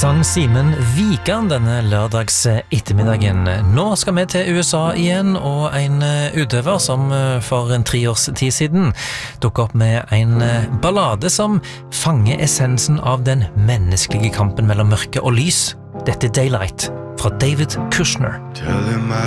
sang Simen Vikan denne lørdags ettermiddagen. Nå skal vi til USA igjen, og en utøver som for 3 års tid siden dukket opp med en ballade som fanger essensen av den menneskelige kampen mellom mørke og lys. Dette er Daylight fra David Kushner.